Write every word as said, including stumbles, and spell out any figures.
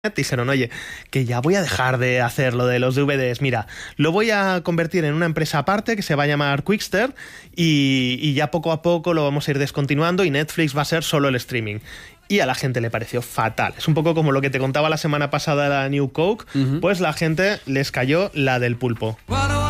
dijeron, oye, que ya voy a dejar de hacer lo de los D V Ds, mira, lo voy a convertir en una empresa aparte que se va a llamar Qwikster y, y ya poco a poco lo vamos a ir descontinuando y Netflix va a ser solo el streaming. Y a la gente le pareció fatal. Es un poco como lo que te contaba la semana pasada la New Coke, uh-huh. Pues la gente les cayó la del pulpo. Bueno,